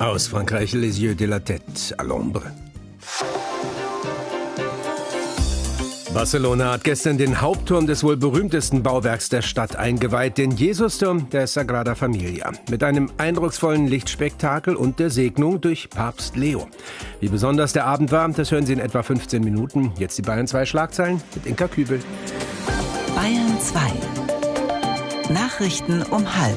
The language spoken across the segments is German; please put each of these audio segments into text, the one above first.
Aus Frankreich, Les Yeux de la Tête à l'ombre. Barcelona hat gestern den Hauptturm des wohl berühmtesten Bauwerks der Stadt eingeweiht, den Jesusturm der Sagrada Familia, mit einem eindrucksvollen Lichtspektakel und der Segnung durch Papst Leo. Wie besonders der Abend war, das hören Sie in etwa 15 Minuten. Jetzt die Bayern 2 Schlagzeilen mit Inka Kübel. Bayern 2. Nachrichten um 12:30.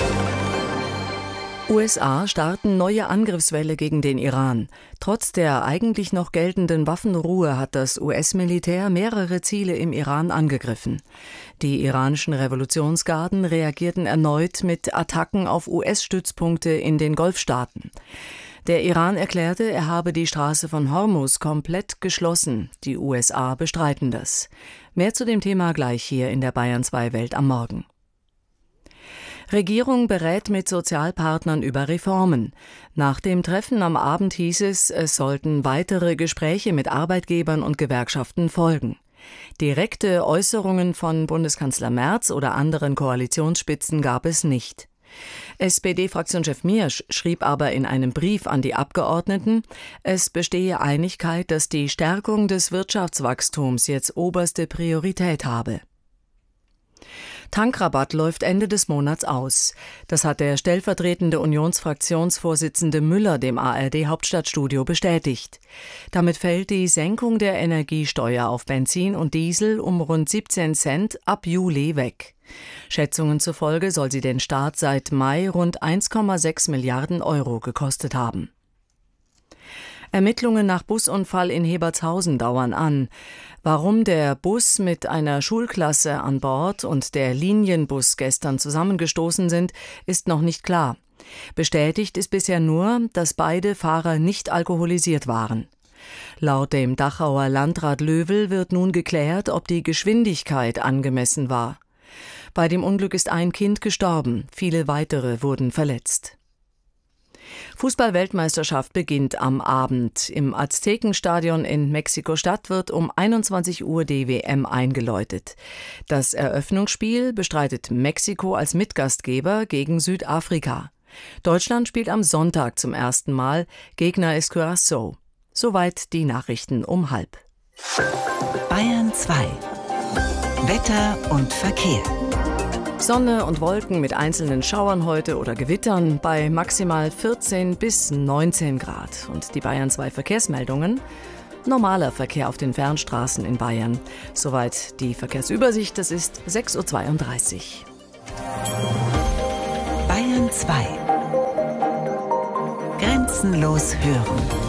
USA starten neue Angriffswelle gegen den Iran. Trotz der eigentlich noch geltenden Waffenruhe hat das US-Militär mehrere Ziele im Iran angegriffen. Die iranischen Revolutionsgarden reagierten erneut mit Attacken auf US-Stützpunkte in den Golfstaaten. Der Iran erklärte, er habe die Straße von Hormuz komplett geschlossen. Die USA bestreiten das. Mehr zu dem Thema gleich hier in der Bayern 2 Welt am Morgen. Regierung berät mit Sozialpartnern über Reformen. Nach dem Treffen am Abend hieß es sollten weitere Gespräche mit Arbeitgebern und Gewerkschaften folgen. Direkte Äußerungen von Bundeskanzler Merz oder anderen Koalitionsspitzen gab es nicht. SPD-Fraktionschef Miersch schrieb aber in einem Brief an die Abgeordneten, es bestehe Einigkeit, dass die Stärkung des Wirtschaftswachstums jetzt oberste Priorität habe. Tankrabatt läuft Ende des Monats aus. Das hat der stellvertretende Unionsfraktionsvorsitzende Müller dem ARD-Hauptstadtstudio bestätigt. Damit fällt die Senkung der Energiesteuer auf Benzin und Diesel um rund 17 Cent ab Juli weg. Schätzungen zufolge soll sie den Staat seit Mai rund 1,6 Milliarden Euro gekostet haben. Ermittlungen nach Busunfall in Hebertshausen dauern an. Warum der Bus mit einer Schulklasse an Bord und der Linienbus gestern zusammengestoßen sind, ist noch nicht klar. Bestätigt ist bisher nur, dass beide Fahrer nicht alkoholisiert waren. Laut dem Dachauer Landrat Löwel wird nun geklärt, ob die Geschwindigkeit angemessen war. Bei dem Unglück ist ein Kind gestorben, viele weitere wurden verletzt. Fußball-Weltmeisterschaft beginnt am Abend. Im Aztekenstadion in Mexiko-Stadt wird um 21 Uhr die WM eingeläutet. Das Eröffnungsspiel bestreitet Mexiko als Mitgastgeber gegen Südafrika. Deutschland spielt am Sonntag zum ersten Mal. Gegner ist Curaçao. Soweit die Nachrichten um 12:30. Bayern 2. Wetter und Verkehr. Sonne und Wolken mit einzelnen Schauern heute oder Gewittern bei maximal 14 bis 19 Grad. Und die Bayern 2 Verkehrsmeldungen. Normaler Verkehr auf den Fernstraßen in Bayern. Soweit die Verkehrsübersicht, das ist 6:32 Uhr. Bayern 2. Grenzenlos hören.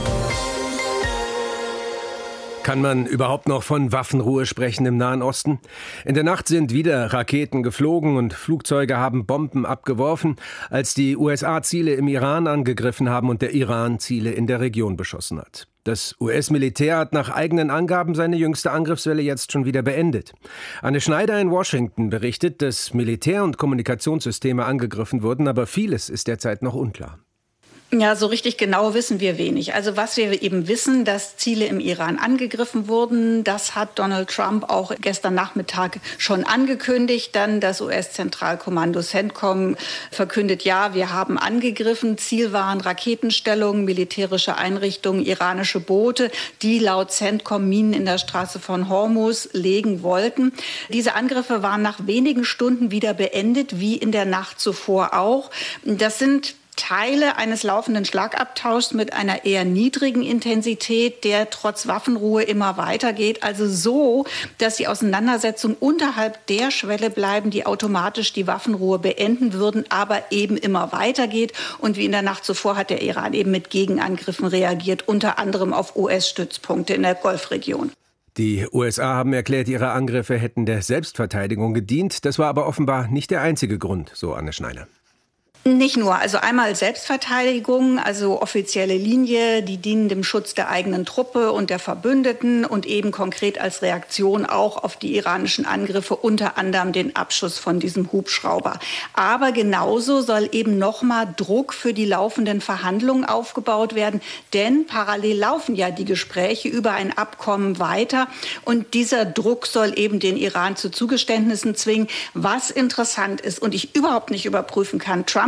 Kann man überhaupt noch von Waffenruhe sprechen im Nahen Osten? In der Nacht sind wieder Raketen geflogen und Flugzeuge haben Bomben abgeworfen, als die USA Ziele im Iran angegriffen haben und der Iran Ziele in der Region beschossen hat. Das US-Militär hat nach eigenen Angaben seine jüngste Angriffswelle jetzt schon wieder beendet. Anne Schneider in Washington berichtet, dass Militär- und Kommunikationssysteme angegriffen wurden, aber vieles ist derzeit noch unklar. Ja, so richtig genau wissen wir wenig. Also was wir eben wissen, dass Ziele im Iran angegriffen wurden, das hat Donald Trump auch gestern Nachmittag schon angekündigt. Dann das US-Zentralkommando CENTCOM verkündet, ja, wir haben angegriffen. Ziel waren Raketenstellungen, militärische Einrichtungen, iranische Boote, die laut CENTCOM Minen in der Straße von Hormuz legen wollten. Diese Angriffe waren nach wenigen Stunden wieder beendet, wie in der Nacht zuvor auch. Das sind Teile eines laufenden Schlagabtauschs mit einer eher niedrigen Intensität, der trotz Waffenruhe immer weitergeht. Also so, dass die Auseinandersetzungen unterhalb der Schwelle bleiben, die automatisch die Waffenruhe beenden würden, aber eben immer weitergeht. Und wie in der Nacht zuvor hat der Iran eben mit Gegenangriffen reagiert, unter anderem auf US-Stützpunkte in der Golfregion. Die USA haben erklärt, ihre Angriffe hätten der Selbstverteidigung gedient. Das war aber offenbar nicht der einzige Grund, so Anne Schneider. Nicht nur, also einmal Selbstverteidigung, also offizielle Linie, die dienen dem Schutz der eigenen Truppe und der Verbündeten und eben konkret als Reaktion auch auf die iranischen Angriffe, unter anderem den Abschuss von diesem Hubschrauber. Aber genauso soll eben nochmal Druck für die laufenden Verhandlungen aufgebaut werden, denn parallel laufen ja die Gespräche über ein Abkommen weiter und dieser Druck soll eben den Iran zu Zugeständnissen zwingen. Was interessant ist und ich überhaupt nicht überprüfen kann, Trump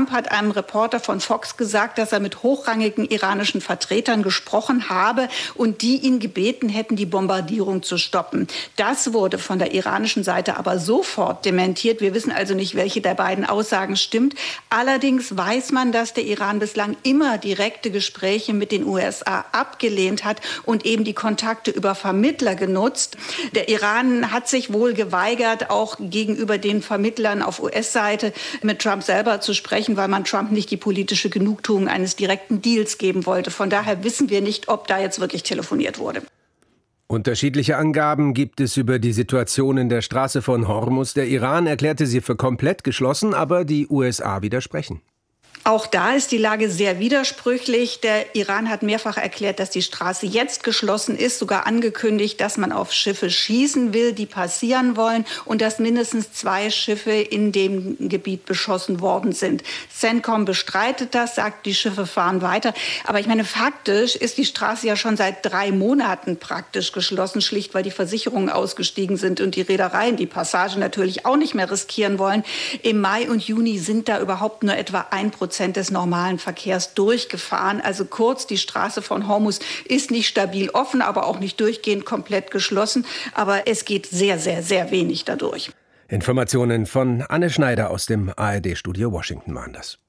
Trump hat einem Reporter von Fox gesagt, dass er mit hochrangigen iranischen Vertretern gesprochen habe und die ihn gebeten hätten, die Bombardierung zu stoppen. Das wurde von der iranischen Seite aber sofort dementiert. Wir wissen also nicht, welche der beiden Aussagen stimmt. Allerdings weiß man, dass der Iran bislang immer direkte Gespräche mit den USA abgelehnt hat und eben die Kontakte über Vermittler genutzt. Der Iran hat sich wohl geweigert, auch gegenüber den Vermittlern auf US-Seite mit Trump selber zu sprechen, weil man Trump nicht die politische Genugtuung eines direkten Deals geben wollte. Von daher wissen wir nicht, ob da jetzt wirklich telefoniert wurde. Unterschiedliche Angaben gibt es über die Situation in der Straße von Hormuz. Der Iran erklärte sie für komplett geschlossen, aber die USA widersprechen. Auch da ist die Lage sehr widersprüchlich. Der Iran hat mehrfach erklärt, dass die Straße jetzt geschlossen ist, sogar angekündigt, dass man auf Schiffe schießen will, die passieren wollen und dass mindestens 2 Schiffe in dem Gebiet beschossen worden sind. CENTCOM bestreitet das, sagt, die Schiffe fahren weiter. Aber ich meine, faktisch ist die Straße ja schon seit 3 Monaten praktisch geschlossen, schlicht weil die Versicherungen ausgestiegen sind und die Reedereien die Passage natürlich auch nicht mehr riskieren wollen. Im Mai und Juni sind da überhaupt nur etwa 1% des normalen Verkehrs durchgefahren. Also kurz, die Straße von Hormuz ist nicht stabil offen, aber auch nicht durchgehend komplett geschlossen. Aber es geht sehr, sehr, sehr wenig dadurch. Informationen von Anne Schneider aus dem ARD-Studio Washington waren das.